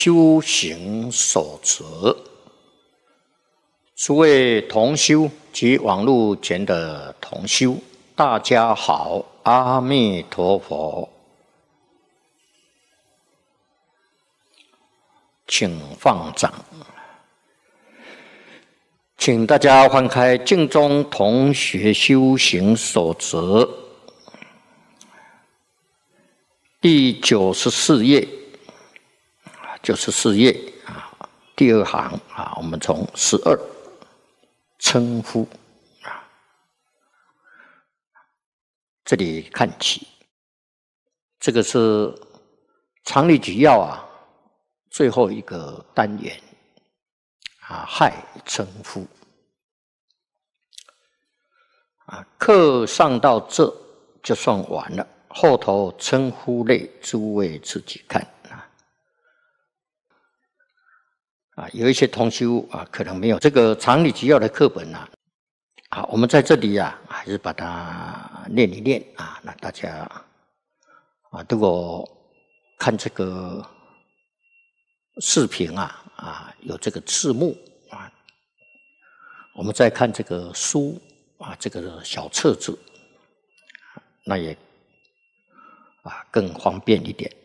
修行守则，诸位同修及网络前的同修，大家好，阿弥陀佛，请放掌，请大家翻开《净宗同学修行守则》第94页。94页第二行我们从12称呼这里看起，这个是常理举要最后一个单元害称呼课上到这就算完了，后头称呼类诸位自己看。有一些同修可能没有这个常理举要的课本我们在这里还是把它念一念那大家如果看这个视频有这个字幕我们再看这个书这个小册子，那也更方便一点。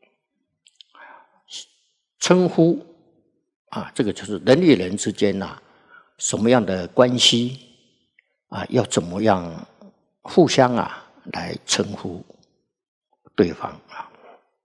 称呼这个就是人与人之间什么样的关系要怎么样互相来称呼对方